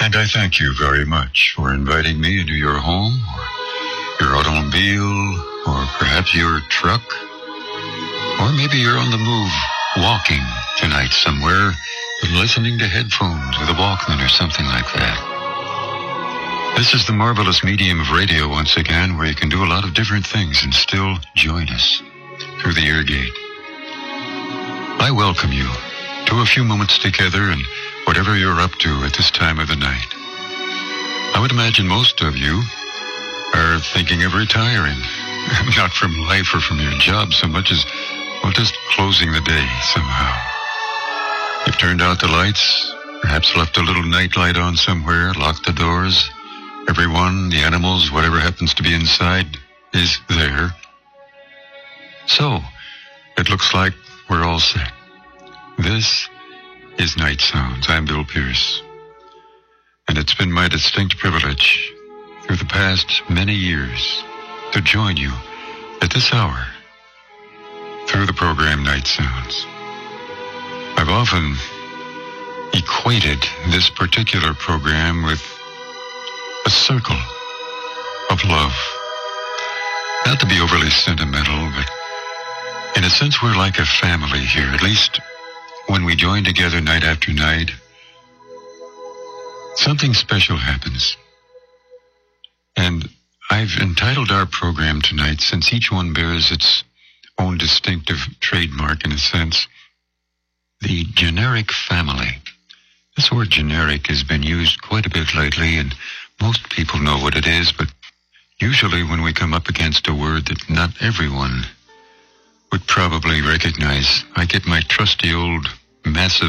And I thank you very much for inviting me into your home, or your automobile, or perhaps your truck. Or maybe you're on the move, walking tonight somewhere, listening to headphones with a Walkman or something like that. This is the marvelous medium of radio once again, where you can do a lot of different things and still join us through the ear gate. I welcome you to a few moments together and whatever you're up to at this time of the night. I would imagine most of you are thinking of retiring, not from life or from your job so much as, well, just closing the day somehow. You've turned out the lights, perhaps left a little night light on somewhere, locked the doors. Everyone, the animals, whatever happens to be inside is there. So, it looks like we're all set. This is Night Sounds. I'm Bill Pierce. And it's been my distinct privilege through the past many years to join you at this hour through the program Night Sounds. I've often equated this particular program with a circle of love. Not to be overly sentimental, but in a sense we're like a family here, at least when we join together night after night. Something special happens. And I've entitled our program tonight, since each one bears its own distinctive trademark in a sense, the generic family. This word generic has been used quite a bit lately, and most people know what it is, but usually when we come up against a word that not everyone would probably recognize, I get my trusty old massive